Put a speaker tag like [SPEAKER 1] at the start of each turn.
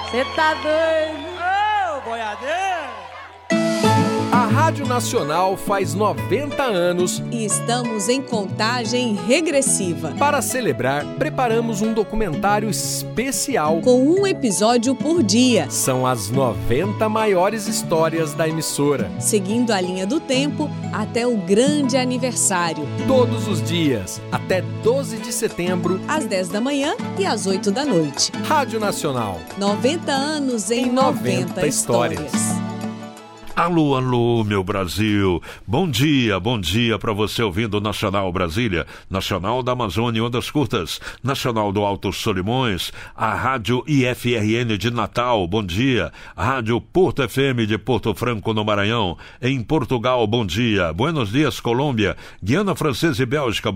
[SPEAKER 1] Você tá doido?
[SPEAKER 2] Ô, boiadeiro!
[SPEAKER 3] A Rádio Nacional faz 90 anos
[SPEAKER 4] e estamos em contagem regressiva.
[SPEAKER 3] Para celebrar, preparamos um documentário especial
[SPEAKER 4] com um episódio por dia.
[SPEAKER 3] São as 90 maiores histórias da emissora,
[SPEAKER 4] seguindo a linha do tempo até o grande aniversário.
[SPEAKER 3] Todos os dias, até 12 de setembro,
[SPEAKER 4] às 10 da manhã e às 8 da noite.
[SPEAKER 3] Rádio Nacional.
[SPEAKER 4] 90 anos em 90 histórias.
[SPEAKER 5] Alô, alô, meu Brasil. Bom dia para você ouvindo Nacional Brasília, Nacional da Amazônia Ondas Curtas, Nacional do Alto Solimões, a Rádio IFRN de Natal, bom dia, Rádio Porto FM de Porto Franco, no Maranhão, em Portugal, bom dia, Buenos Dias, Colômbia, Guiana Francesa e Bélgica,